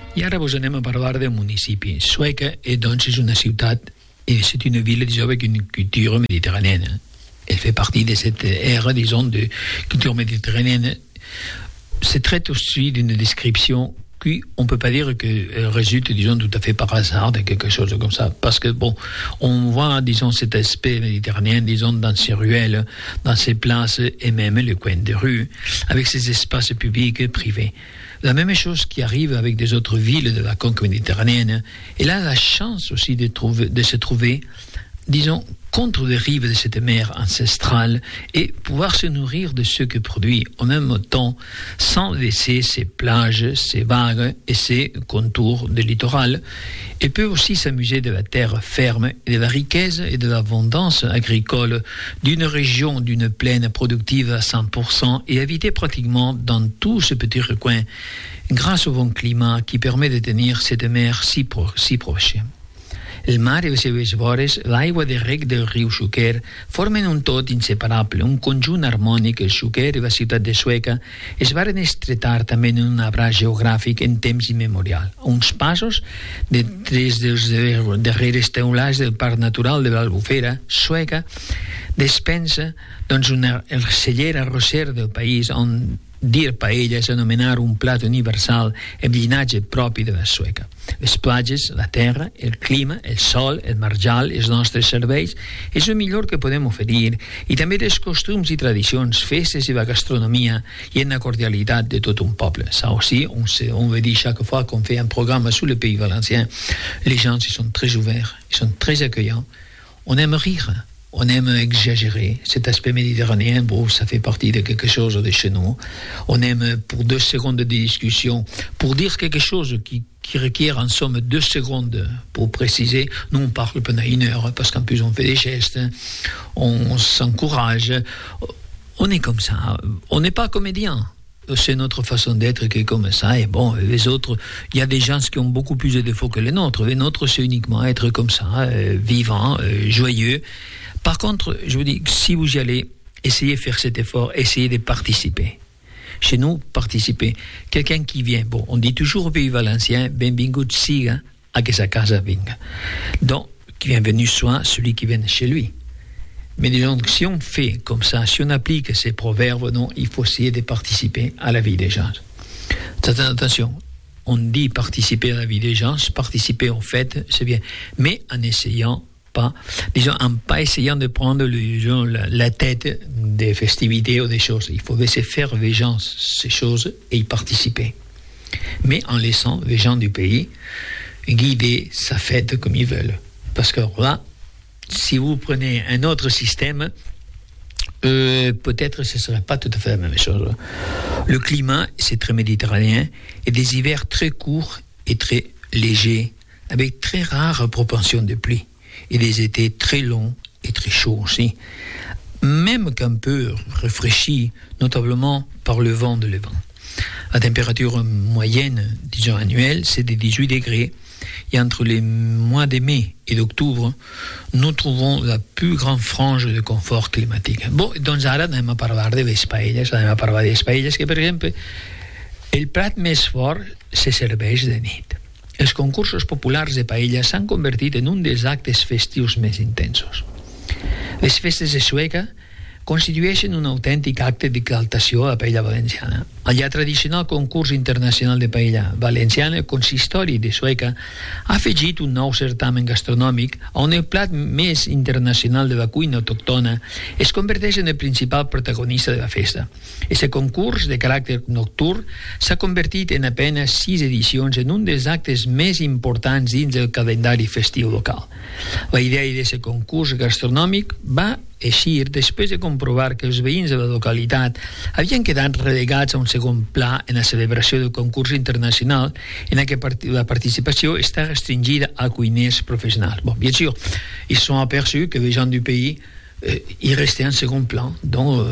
I ara vos anem a parlar del municipi. Sueca doncs és una ciutat et c'est une ville, disons, avec une culture méditerranéenne. Elle fait partie de cette ère, disons, de culture méditerranéenne. C'est très aussi d'une description qu'on ne peut pas dire qu'elle résulte, disons, tout à fait par hasard de quelque chose comme ça. Parce que, bon, on voit, disons, cet aspect méditerranéen, disons, dans ces ruelles, dans ces places et même les coins de rue, avec ces espaces publics et privés. La même chose qui arrive avec des autres villes de la conque méditerranéenne. Elle a la chance aussi de se trouver, disons, contre les rives de cette mer ancestrale et pouvoir se nourrir de ce que produit en même temps sans laisser ses plages, ses vagues et ses contours de littoral. Elle peut aussi s'amuser de la terre ferme et de la richesse et de l'abondance agricole d'une région, d'une plaine productive à 100% et habitée pratiquement dans tout ce petit recoin grâce au bon climat qui permet de tenir cette mer si proche. El mar i les seves vores, l'aigua de rec del riu Xúquer, formen un tot inseparable, un conjunt harmònic. El Xúquer i la ciutat de Sueca es varen estretar també en un abraç geogràfic en temps immemorial. A uns passos de tres dels darreres teulars del Parc Natural de l'Albufera, Sueca despensa doncs el celler arrosser del país on dir paella és anomenar un plat universal amb llinatge propi de la sueca. Les platges, la terra, el clima, el sol, el marjal, els nostres serveis és el millor que podem oferir i també les costums i tradicions, festes i la gastronomia i en la cordialitat de tot un poble. Ça aussi, on veut dire chaque fois qu'on fait un programme sur le pays valencien, les gens ils sont très ouverts, ils sont très accueillants, on aime rire. On aime exagérer cet aspect méditerranéen. Bon, ça fait partie de quelque chose de chez nous. On aime pour 2 secondes de discussion, pour dire quelque chose qui requiert en somme 2 secondes pour préciser. Nous, on parle pendant 1 heure parce qu'en plus on fait des gestes, on s'encourage. On est comme ça. On n'est pas comédien. C'est notre façon d'être qui est comme ça. Et bon, les autres, il y a des gens qui ont beaucoup plus de défauts que les nôtres. Les nôtres, c'est uniquement être comme ça, vivant, joyeux. Par contre, je vous dis, si vous y allez, essayez de faire cet effort, essayez de participer. Chez nous, participer. Quelqu'un qui vient, bon, on dit toujours au pays valencien, benvingut siga a que sa casa vinga. Donc, bienvenu soit celui qui vient chez lui. Mais disons que si on fait comme ça, si on applique ces proverbes, non, il faut essayer de participer à la vie des gens. Attention, on dit participer à la vie des gens, participer aux fêtes, c'est bien, mais en essayant pas, disons, en pas essayant de prendre la tête des festivités ou des choses. Il faut laisser faire les gens ces choses et y participer. Mais en laissant les gens du pays guider sa fête comme ils veulent. Parce que là, si vous prenez un autre système, peut-être ce ne serait pas tout à fait la même chose. Le climat, c'est très méditerranéen, et des hivers très courts et très légers, avec très rare propension de pluie, et des étés très longs et très chauds aussi, même qu'un peu rafraîchis, notablement par le vent de levant. La température moyenne, disons annuelle, c'est de 18 degrés, et entre les mois de mai et d'octobre, nous trouvons la plus grande frange de confort climatique. Bon, doncs ara anem a parlar de les paelles, que, per exemple, el plat més fort se serveix de nit. Els concursos populars de paella s'han convertit en un dels actes festius més intensos. Les festes de Sueca constitueixen un autèntic acte d'exaltació a la paella valenciana. Al ja tradicional concurs internacional de paella valenciana, el consistori de Sueca ha afegit un nou certamen gastronòmic on el plat més internacional de la cuina autòctona es converteix en el principal protagonista de la festa. Aquest concurs de caràcter nocturn s'ha convertit en apenas 6 edicions en un dels actes més importants dins del calendari festiu local. La idea d'aquest concurs gastronòmic va eixir després de comprovar que els veïns de la localitat havien quedat relegats a un segon pla en la celebració del concurs internacional en què la participació està restringida a cuiners professionals. Bon, bien sûr, ils sont aperçus que les gens du pays ils restaient en second plan. Donc,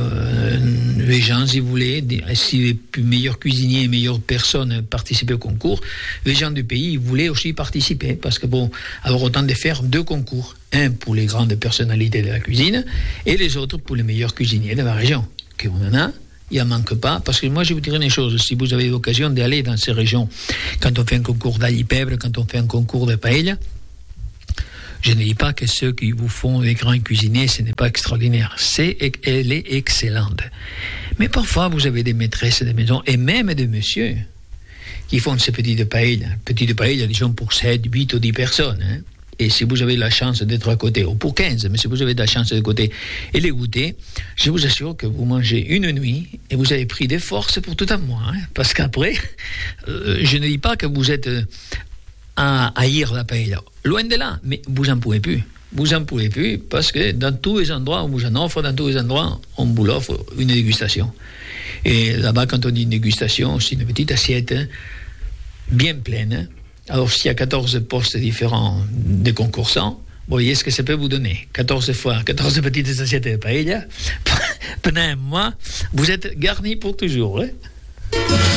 les gens, ils voulaient, si les meilleurs cuisiniers et meilleures personnes participaient au concours, les gens du pays ils voulaient aussi participer. Parce que, bon, alors autant de faire 2 concours. Un pour les grandes personnalités de la cuisine et les autres pour les meilleurs cuisiniers de la région. Qu'on en a il n'en manque pas, parce que moi je vous dirais une chose, si vous avez l'occasion d'aller dans ces régions, quand on fait un concours d'ail pèbre, quand on fait un concours de paella, je ne dis pas que ceux qui vous font les grands cuisiniers, ce n'est pas extraordinaire, elle est excellente. Mais parfois vous avez des maîtresses de maison, et même des messieurs, qui font ces petites paella, disons pour 7, 8 ou 10 personnes, hein. Et si vous avez la chance d'être à côté, ou pour 15, mais si vous avez la chance d'être à côté et les goûter, je vous assure que vous mangez une nuit et vous avez pris des forces pour tout un mois. Hein, parce qu'après, je ne dis pas que vous êtes à haïr la paella. Loin de là, mais vous n'en pouvez plus. Vous n'en pouvez plus parce que dans tous les endroits, on vous en offre, dans tous les endroits, on vous l'offre une dégustation. Et là-bas, quand on dit une dégustation, c'est une petite assiette bien pleine. Hein. Alors, s'il y a 14 postes différents de concursants, vous voyez ce que ça peut vous donner. 14 fois, 14 petites assiettes de paella. Pendant un mois, vous êtes garni pour toujours. Hein?